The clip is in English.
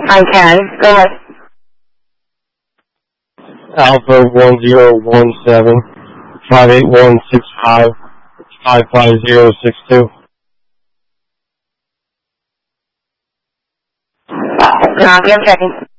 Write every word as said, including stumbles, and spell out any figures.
I can. Go ahead. Alpha one zero one seven five eight one six five five five zero six two. Copy, I'm checking.